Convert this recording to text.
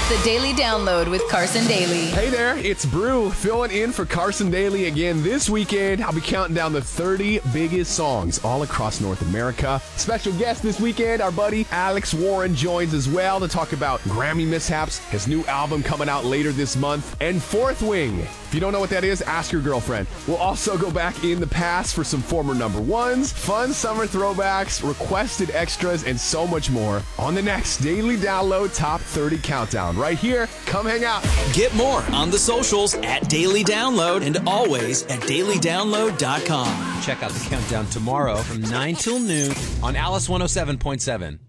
The Daily Download with Carson Daly. Hey there, it's Brew filling in for Carson Daly again. This weekend, I'll be counting down the 30 biggest songs all across North America. Special guest this weekend, our buddy Alex Warren joins as well to talk about Grammy mishaps, his new album coming out later this month, and Fourth Wing. If you don't know what that is, ask your girlfriend. We'll also go back in the past for some former number ones, fun summer throwbacks, requested extras, and so much more on the next Daily Download Top 30 Countdown. Right here, come hang out. Get more on the socials at Daily Download and always at dailydownload.com. Check out the countdown tomorrow from 9 till noon on Alice 107.7.